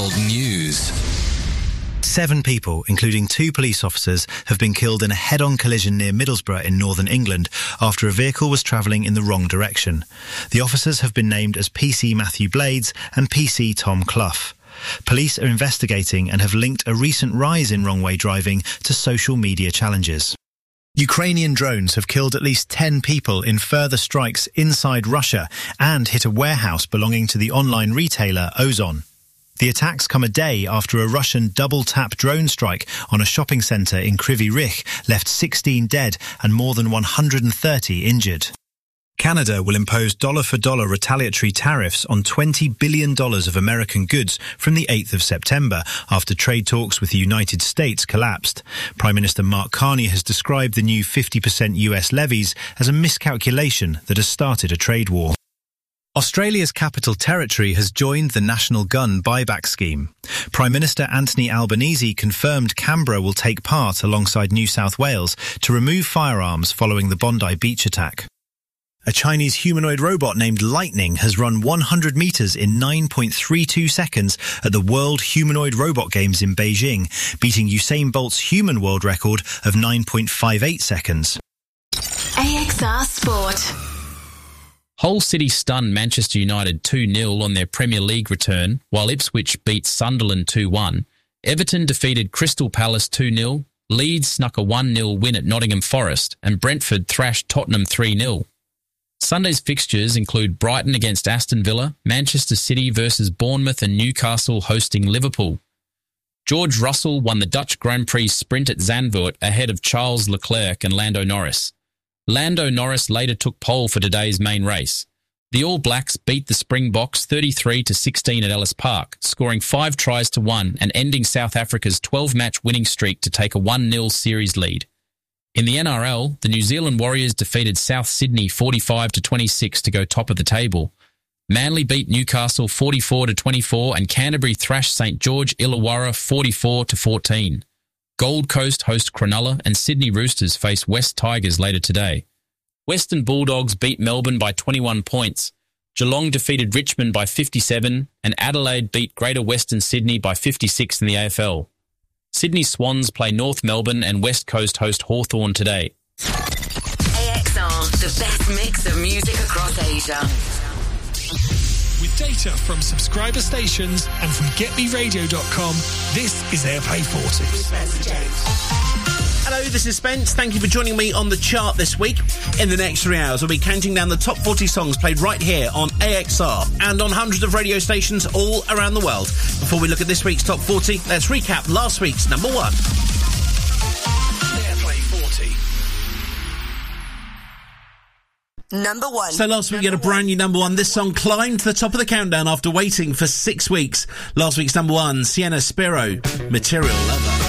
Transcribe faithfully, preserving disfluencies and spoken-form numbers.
News. Seven people, including two police officers, have been killed in a head-on collision near Middlesbrough in northern England after a vehicle was travelling in the wrong direction. The officers have been named as P C Matthew Blades and P C Tom Clough. Police are investigating and have linked a recent rise in wrong-way driving to social media challenges. Ukrainian drones have killed at least ten people in further strikes inside Russia and hit a warehouse belonging to the online retailer Ozon. The attacks come a day after a Russian double-tap drone strike on a shopping centre in Kryvyi Rih left sixteen dead and more than one hundred thirty injured. Canada will impose dollar-for-dollar retaliatory tariffs on twenty billion dollars of American goods from the eighth of September after trade talks with the United States collapsed. Prime Minister Mark Carney has described the new fifty percent U S levies as a miscalculation that has started a trade war. Australia's Capital Territory has joined the National Gun Buyback Scheme. Prime Minister Anthony Albanese confirmed Canberra will take part alongside New South Wales to remove firearms following the Bondi Beach attack. A Chinese humanoid robot named Lightning has run one hundred metres in nine point three two seconds at the World Humanoid Robot Games in Beijing, beating Usain Bolt's human world record of nine point five eight seconds. A X R Sport. Hull City stunned Manchester United two nil on their Premier League return, while Ipswich beat Sunderland two one. Everton defeated Crystal Palace two nil, Leeds snuck a one nil win at Nottingham Forest, and Brentford thrashed Tottenham three nil. Sunday's fixtures include Brighton against Aston Villa, Manchester City versus Bournemouth and Newcastle hosting Liverpool. George Russell won the Dutch Grand Prix sprint at Zandvoort ahead of Charles Leclerc and Lando Norris. Lando Norris later took pole for today's main race. The All Blacks beat the Springboks thirty-three to sixteen at Ellis Park, scoring five tries to one and ending South Africa's twelve-match winning streak to take a one nil series lead. In the N R L, the New Zealand Warriors defeated South Sydney forty-five to twenty-six to go top of the table. Manly beat Newcastle forty-four to twenty-four and Canterbury thrashed St George Illawarra forty-four to fourteen. Gold Coast host Cronulla and Sydney Roosters face West Tigers later today. Western Bulldogs beat Melbourne by twenty-one points. Geelong defeated Richmond by fifty-seven and Adelaide beat Greater Western Sydney by fifty-six in the A F L. Sydney Swans play North Melbourne and West Coast host Hawthorn today. A X R, the best mix of music across Asia. With data from subscriber stations and from get me radio dot com, this is Airplay forty. Hello, this is Spence. Thank you for joining me on the chart this week. In the next three hours, I'll be counting down the top forty songs played right here on A X R and on hundreds of radio stations all around the world. Before we look at this week's top forty, let's recap last week's number one. Airplay forty. Number one. So last week we had a brand new number one. This song climbed to the top of the countdown after waiting for six weeks. Last week's number one, Sienna Spiro, Material Lover.